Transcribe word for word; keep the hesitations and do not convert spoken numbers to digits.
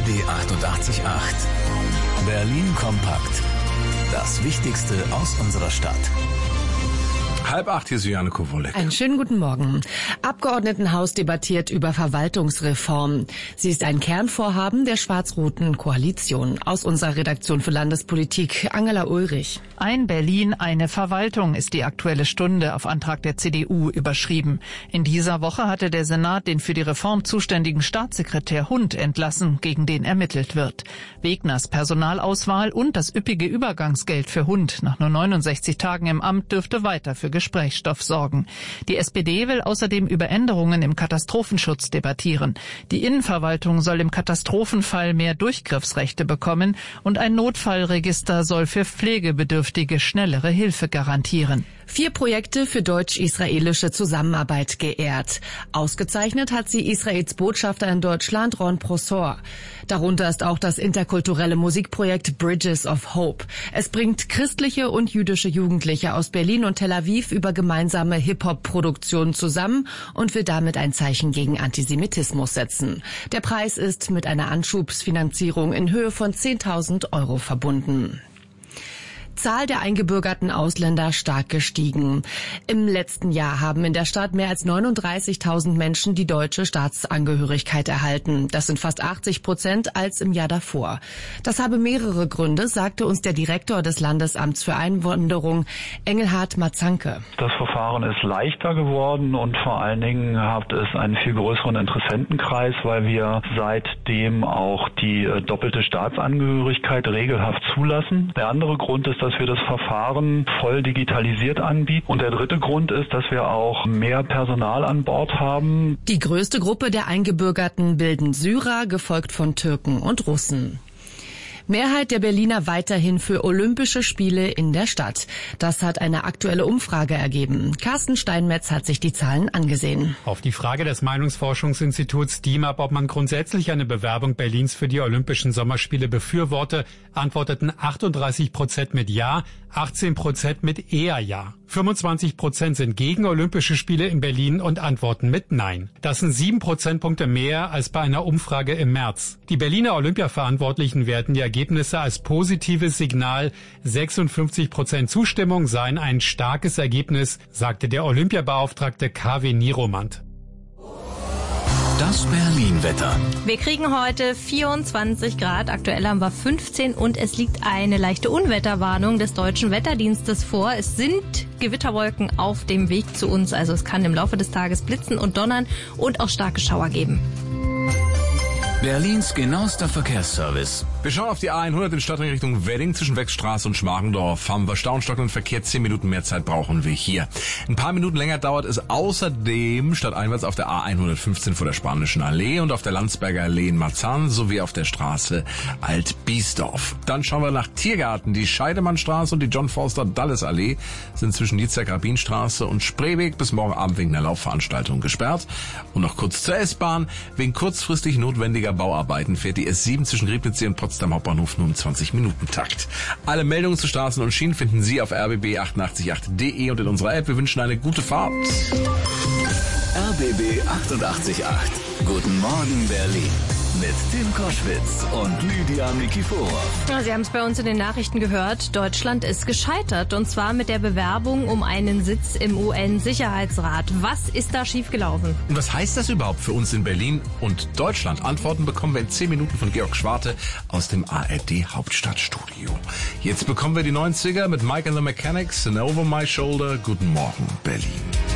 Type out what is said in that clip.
B achtundachtzig Komma acht. Berlin kompakt. Das Wichtigste aus unserer Stadt. Halb acht, hier ist Juliane Kowolek. Einen schönen guten Morgen. Abgeordnetenhaus debattiert über Verwaltungsreform. Sie ist ein Kernvorhaben der schwarz-roten Koalition. Aus unserer Redaktion für Landespolitik, Angela Ulrich. Ein Berlin, eine Verwaltung ist die Aktuelle Stunde auf Antrag der C D U überschrieben. In dieser Woche hatte der Senat den für die Reform zuständigen Staatssekretär Hund entlassen, gegen den ermittelt wird. Wegners Personalauswahl und das üppige Übergangsgeld für Hund nach nur neunundsechzig Tagen im Amt dürfte weiter für Gesprächsstoff sorgen. Die S P D will außerdem über Änderungen im Katastrophenschutz debattieren. Die Innenverwaltung soll im Katastrophenfall mehr Durchgriffsrechte bekommen und ein Notfallregister soll für Pflegebedürftige schnellere Hilfe garantieren. Vier Projekte für deutsch-israelische Zusammenarbeit geehrt. Ausgezeichnet hat sie Israels Botschafter in Deutschland, Ron Prosor. Darunter ist auch das interkulturelle Musikprojekt Bridges of Hope. Es bringt christliche und jüdische Jugendliche aus Berlin und Tel Aviv über gemeinsame Hip-Hop-Produktionen zusammen und will damit ein Zeichen gegen Antisemitismus setzen. Der Preis ist mit einer Anschubsfinanzierung in Höhe von zehntausend Euro verbunden. Zahl der eingebürgerten Ausländer stark gestiegen. Im letzten Jahr haben in der Stadt mehr als neununddreißigtausend Menschen die deutsche Staatsangehörigkeit erhalten. Das sind fast achtzig Prozent als im Jahr davor. Das habe mehrere Gründe, sagte uns der Direktor des Landesamts für Einwanderung, Engelhard Mazanke. Das Verfahren ist leichter geworden und vor allen Dingen hat es einen viel größeren Interessentenkreis, weil wir seitdem auch die doppelte Staatsangehörigkeit regelhaft zulassen. Der andere Grund ist, dass wir das Verfahren voll digitalisiert anbieten. Und der dritte Grund ist, dass wir auch mehr Personal an Bord haben. Die größte Gruppe der Eingebürgerten bilden Syrer, gefolgt von Türken und Russen. Mehrheit der Berliner weiterhin für Olympische Spiele in der Stadt. Das hat eine aktuelle Umfrage ergeben. Carsten Steinmetz hat sich die Zahlen angesehen. Auf die Frage des Meinungsforschungsinstituts D I M A P, ob man grundsätzlich eine Bewerbung Berlins für die Olympischen Sommerspiele befürworte, antworteten achtunddreißig Prozent mit Ja, achtzehn Prozent mit eher Ja. fünfundzwanzig Prozent sind gegen Olympische Spiele in Berlin und antworten mit Nein. Das sind sieben Prozentpunkte mehr als bei einer Umfrage im März. Die Berliner Olympiaverantwortlichen werten die Ergebnisse als positives Signal. sechsundfünfzig Prozent Zustimmung seien ein starkes Ergebnis, sagte der Olympiabeauftragte K W Niromand. Das Berlin-Wetter. Wir kriegen heute vierundzwanzig Grad, aktuell haben wir fünfzehn und es liegt eine leichte Unwetterwarnung des Deutschen Wetterdienstes vor. Es sind Gewitterwolken auf dem Weg zu uns, also es kann im Laufe des Tages blitzen und donnern und auch starke Schauer geben. Berlins genauester Verkehrsservice. Wir schauen auf die A hundert in Stadtring Richtung Wedding. Zwischen Wechstraße und Schmargendorf haben wir stauenstockenden Verkehr. Zehn Minuten mehr Zeit brauchen wir hier. Ein paar Minuten länger dauert es außerdem stadteinwärts auf der A hundertfünfzehn vor der Spanischen Allee und auf der Landsberger Allee in Marzahn sowie auf der Straße Alt-Biesdorf. Dann schauen wir nach Tiergarten. Die Scheidemannstraße und die John Forster Dulles Allee sind zwischen Dietzek-Rabin-Straße und Spreeweg bis morgen Abend wegen einer Laufveranstaltung gesperrt. Und noch kurz zur S-Bahn. Wegen kurzfristig notwendiger Bauarbeiten fährt die S sieben zwischen Griebnitzsee und Potsdam Hauptbahnhof nur im zwanzig Minuten Takt. Alle Meldungen zu Straßen und Schienen finden Sie auf r b b achtundachtzig Punkt acht punkt d e und in unserer App. Wir wünschen eine gute Fahrt. R b B achtundachtzig Komma acht. Guten Morgen Berlin. Mit Tim Koschwitz und Lydia Nikiforov. Ja, Sie haben es bei uns in den Nachrichten gehört. Deutschland ist gescheitert und zwar mit der Bewerbung um einen Sitz im U N-Sicherheitsrat. Was ist da schiefgelaufen? Und was heißt das überhaupt für uns in Berlin und Deutschland? Antworten bekommen wir in zehn Minuten von Georg Schwarte aus dem A R D Hauptstadtstudio. Jetzt bekommen wir die neunziger mit Mike and the Mechanics and Over My Shoulder. Guten Morgen Berlin.